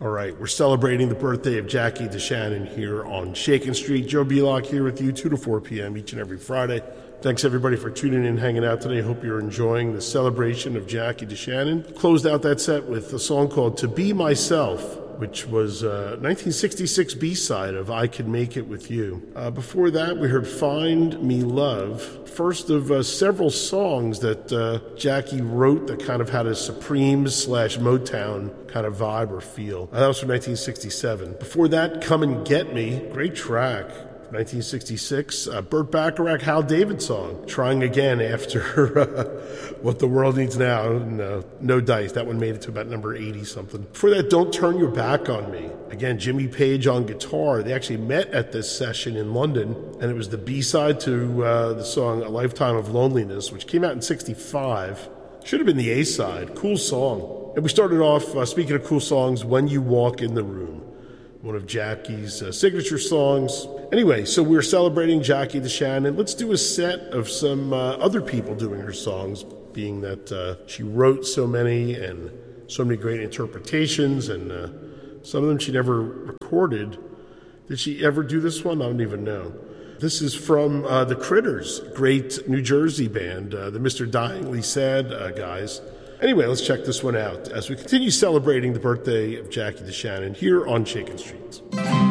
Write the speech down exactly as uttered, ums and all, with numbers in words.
All right, we're celebrating the birthday of Jackie DeShannon here on Shakin' Street. Joe Belock here with you, two to four p.m. each and every Friday. Thanks, everybody, for tuning in, hanging out today. Hope you're enjoying the celebration of Jackie DeShannon. Closed out that set with a song called To Be Myself, which was a nineteen sixty-six B-side of I Can Make It With You. Uh, before that, we heard Find Me Love, first of uh, several songs that uh, Jackie wrote that kind of had a Supremes slash Motown kind of vibe or feel. Uh, that was from nineteen sixty-seven. Before that, Come and Get Me, great track. nineteen sixty-six, uh, Burt Bacharach, Hal David song, Trying Again after uh, What the World Needs Now, and, uh, No Dice. That one made it to about number eighty-something. Before that, Don't Turn Your Back on Me. Again, Jimmy Page on guitar. They actually met at this session in London, and it was the B-side to uh, the song A Lifetime of Loneliness, which came out in sixty-five. Should have been the A-side. Cool song. And we started off, uh, speaking of cool songs, When You Walk in the Room, one of Jackie's uh, signature songs. Anyway, so we're celebrating Jackie DeShannon. Let's do a set of some uh, other people doing her songs, being that uh, she wrote so many and so many great interpretations, and uh, some of them she never recorded. Did she ever do this one? I don't even know. This is from uh, the Critters, great New Jersey band, uh, the Mister Dyingly Sad uh, guys. Anyway, let's check this one out as we continue celebrating the birthday of Jackie DeShannon here on Shakin' Street.